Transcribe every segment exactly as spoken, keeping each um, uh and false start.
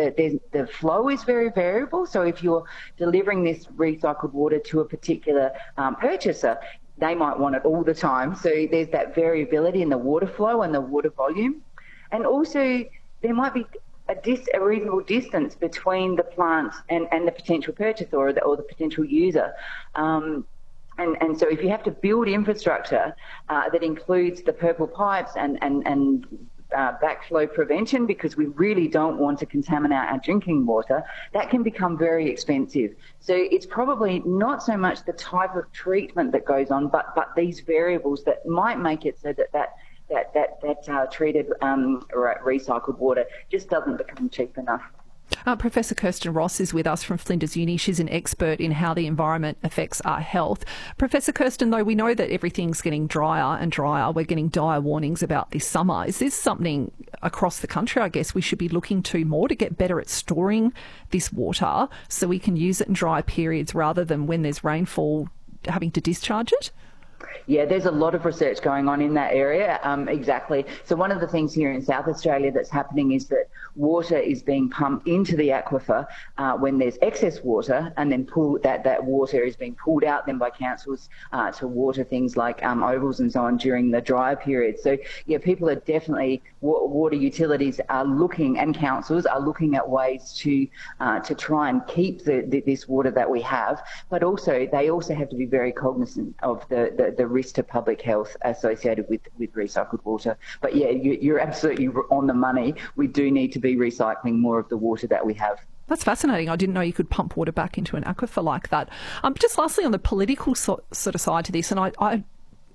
the, the, the flow is very variable. So if you're delivering this recycled water to a particular um, purchaser, they might want it all the time. So there's that variability in the water flow and the water volume. And also there might be a, dis, a reasonable distance between the plant and, and the potential purchaser or the, or the potential user. Um, And, and so if you have to build infrastructure uh, that includes the purple pipes and, and, and uh, backflow prevention, because we really don't want to contaminate our drinking water, that can become very expensive. So it's probably not so much the type of treatment that goes on, but, but these variables that might make it so that that, that, that, that uh, treated um, recycled water just doesn't become cheap enough. Uh, Professor Kirsten Ross is with us from Flinders Uni. She's an expert in how the environment affects our health. Professor Kirsten, though, we know that everything's getting drier and drier. We're getting dire warnings about this summer. Is this something across the country, I guess, we should be looking to more to get better at storing this water so we can use it in dry periods rather than when there's rainfall having to discharge it? Yeah, there's a lot of research going on in that area, um, exactly. So one of the things here in South Australia that's happening is that water is being pumped into the aquifer uh, when there's excess water, and then pull, that, that water is being pulled out then by councils uh, to water things like um, ovals and so on during the drier period. So, yeah, people are definitely, water utilities are looking, and councils are looking at ways to uh, to try and keep the, the, this water that we have, but also they also have to be very cognizant of the, the, the risk to public health associated with, with recycled water. But yeah, you, you're absolutely on the money. We do need to be recycling more of the water that we have. That's fascinating. I didn't know you could pump water back into an aquifer like that. Um, just lastly, on the political so, sort of side to this, and I, I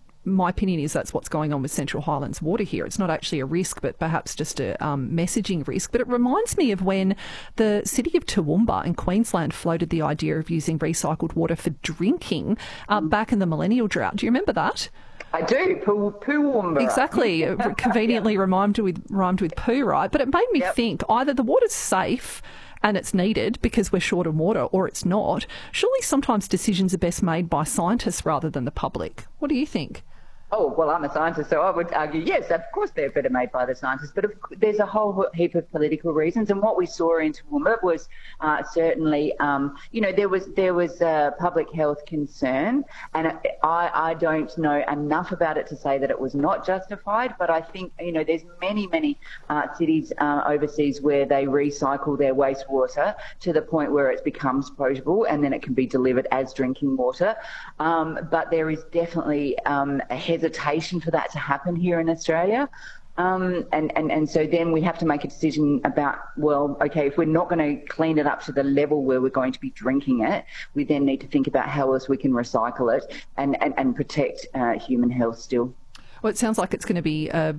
my opinion is that's what's going on with Central Highlands Water here. It's not actually a risk, but perhaps just a um, messaging risk. But it reminds me of when the city of Toowoomba in Queensland floated the idea of using recycled water for drinking uh, back in the millennial drought. Do you remember that? I do, poo, poo Exactly. Conveniently yep. rhymed with rhymed with poo, right? But it made me yep. think either the water's safe and it's needed because we're short on water, or it's not. Surely sometimes decisions are best made by scientists rather than the public. What do you think? Oh, well, I'm a scientist, so I would argue, yes, of course they're better made by the scientists, but of, there's a whole heap of political reasons. And what we saw in Toowoomba was uh, certainly, um, you know, there was there was a public health concern, and I, I don't know enough about it to say that it was not justified, but I think, you know, there's many, many uh, cities uh, overseas where they recycle their wastewater to the point where it becomes potable and then it can be delivered as drinking water. Um, but there is definitely um, a hesitation for that to happen here in Australia. Um, and, and, and so then we have to make a decision about, well, okay, if we're not going to clean it up to the level where we're going to be drinking it, we then need to think about how else we can recycle it and, and, and protect uh, human health still. Well, it sounds like it's going to be uh,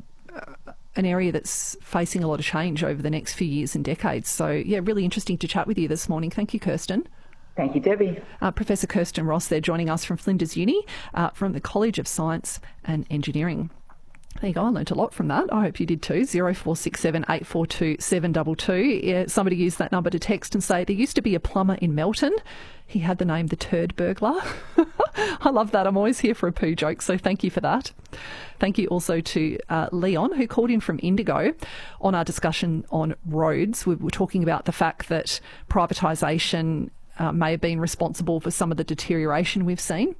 an area that's facing a lot of change over the next few years and decades. So, yeah, really interesting to chat with you this morning. Thank you, Kirsten. Thank you, Debbie. Uh, Professor Kirsten Ross there joining us from Flinders Uni uh, from the College of Science and Engineering. There you go, I learnt a lot from that. I hope you did too. zero four six seven eight four two seven two two. Yeah, somebody used that number to text and say, there used to be a plumber in Melton. He had the name the Turd Burglar. I love that. I'm always here for a poo joke, so thank you for that. Thank you also to uh, Leon, who called in from Indigo on our discussion on roads. We were talking about the fact that privatisation Uh, may have been responsible for some of the deterioration we've seen.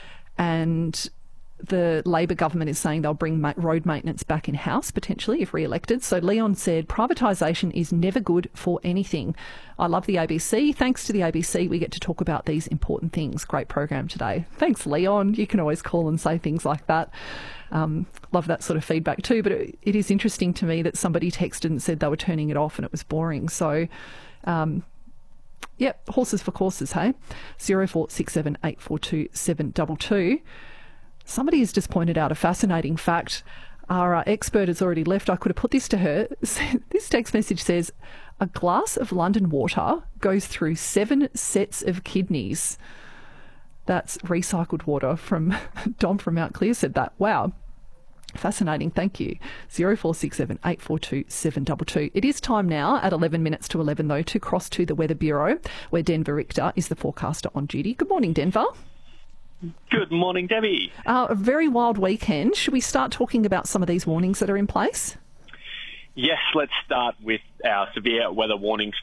And the Labor government is saying they'll bring ma- road maintenance back in-house, potentially, if re-elected. So Leon said, privatisation is never good for anything. I love the A B C. Thanks to the A B C, we get to talk about these important things. Great program today. Thanks, Leon. You can always call and say things like that. Um, love that sort of feedback too. But it, it is interesting to me that somebody texted and said they were turning it off and it was boring. So... Um, Yep, horses for courses, hey? zero four six seven eight four two seven two two. Somebody has just pointed out a fascinating fact. Our uh, expert has already left. I could have put this to her. This text message says, a glass of London water goes through seven sets of kidneys. That's recycled water from Dom from Mount Clear said that. Wow. Fascinating, thank you. zero four six seven eight four two seven two two. It is time now at eleven minutes to eleven though to cross to the Weather Bureau where Denver Richter is the forecaster on duty. Good morning, Denver. Good morning, Debbie. Uh, a very wild weekend. Should we start talking about some of these warnings that are in place? Yes, let's start with our severe weather warnings